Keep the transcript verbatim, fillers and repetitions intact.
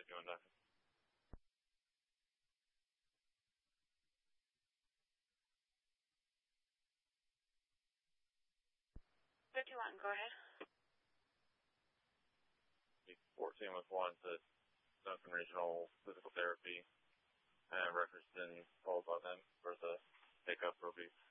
fifty-one Duncan. fifty-one, go ahead. fourteen with one to Duncan Regional Physical Therapy, and referenced and told by them for the pickup will be